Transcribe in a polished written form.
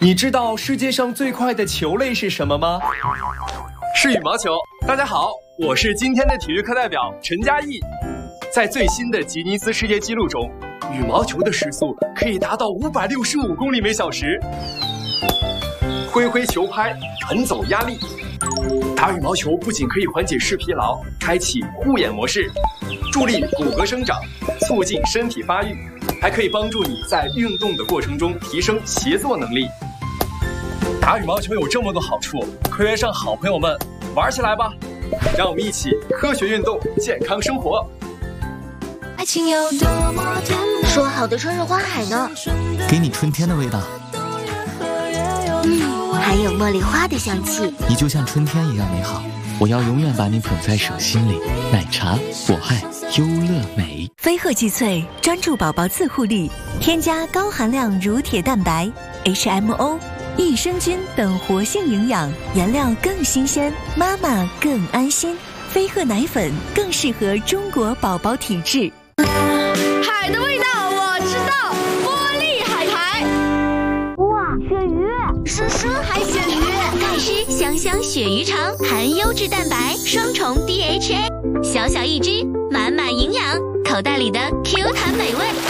你知道世界上最快的球类是什么吗？ 是羽毛球。大家好，我是今天的体育课代表陈嘉译。在最新的吉尼斯世界纪录中，羽毛球的时速可以达到565公里每小时。挥挥球拍，传走压力。打羽毛球不仅可以缓解视疲劳，开启护眼模式，助力骨骼生长，促进身体发育，还可以帮助你在运动的过程中提升协作能力。打羽毛球有这么多好处，快约上好朋友们玩起来吧！让我们一起科学运动，健康生活。 爱情有多么甜美， 说好的春日花海呢？ 给你春天的味道。 还有茉莉花的香气。 你就像春天一样美好，我要永远把你捧在手心里。奶茶，我爱优乐美。 飞鹤济萃专注宝宝自护力，添加高含量乳铁蛋白、HMO、益生菌等活性营养，原料更新鲜，妈妈更安心。飞鹤奶粉更适合中国宝宝体质。 海的味道我知道，玻璃海苔。 哇，鳕鱼， 深深海鲜鱼， 钙湿香香鳕鱼肠，含优质蛋白，双重 DHA， 小小一只，满满营养，口袋里的 Q 弹美味。